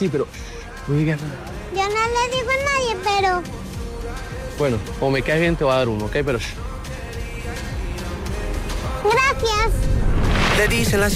Sí, pero no digas nada. Yo no le digo a nadie, pero... Bueno, como me cae bien te voy a dar uno, ¿ok? Pero... Gracias. Le dicen las